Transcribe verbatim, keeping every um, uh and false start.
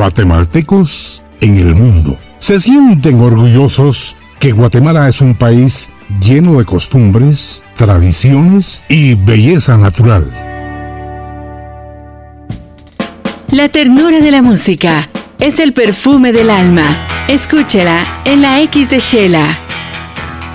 guatemaltecos en el mundo. Se sienten orgullosos que Guatemala es un país lleno de costumbres, tradiciones y belleza natural. La ternura de la música es el perfume del alma. Escúchela en la X de Shela.